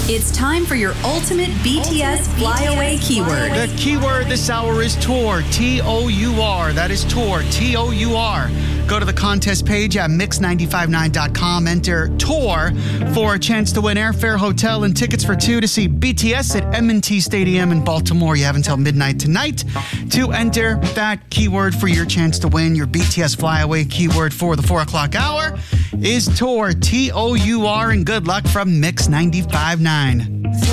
It's time for your ultimate BTS flyaway keyword. The keyword this hour is tour, T-O-U-R. That is tour, T-O-U-R. Go to the contest page at mix959.com. Enter tour for a chance to win airfare, hotel, and tickets for two to see BTS at M&T Stadium in Baltimore. You have until midnight tonight to enter that keyword for your chance to win. Your BTS flyaway keyword for the 4 o'clock hour is tour, T-O-U-R, and good luck from Mix 95.9.